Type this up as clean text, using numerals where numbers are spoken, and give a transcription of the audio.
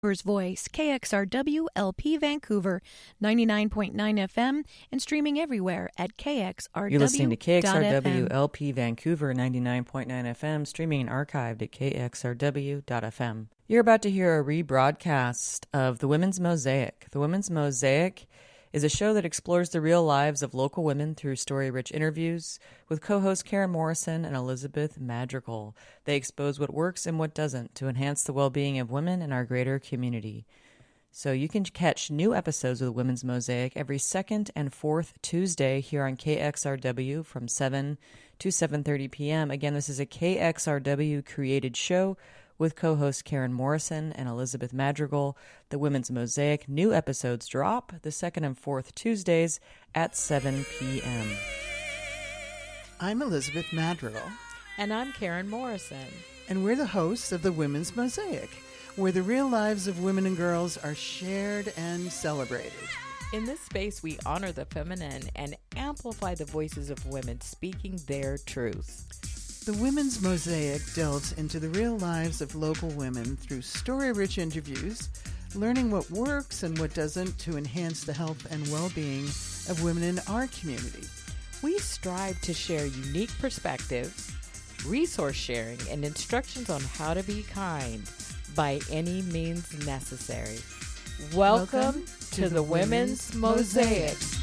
Voice, KXRW LP Vancouver, 99.9 FM, and streaming everywhere at KXRW.FM. You're listening to KXRW LP Vancouver, 99.9 FM, streaming and archived at KXRW.FM. You're about to hear a rebroadcast of The Women's Mosaic. The Women's Mosaic is a show that explores the real lives of local women through story-rich interviews with co-hosts Karen Morrison and Elizabeth Madrigal. They expose what works and what doesn't to enhance the well-being of women in our greater community. So you can catch new episodes of the Women's Mosaic every second and fourth Tuesday here on KXRW from 7 to 7:30 p.m. Again, this is a KXRW-created show with co-hosts Karen Morrison and Elizabeth Madrigal. The Women's Mosaic. New episodes drop the second and fourth Tuesdays at 7 p.m. I'm Elizabeth Madrigal. And I'm Karen Morrison. And we're the hosts of The Women's Mosaic, where the real lives of women and girls are shared and celebrated. In this space, we honor the feminine and amplify the voices of women speaking their truth. The Women's Mosaic delves into the real lives of local women through story-rich interviews, learning what works and what doesn't to enhance the health and well-being of women in our community. We strive to share unique perspectives, resource sharing, and instructions on how to be kind by any means necessary. Welcome to the Women's Mosaic.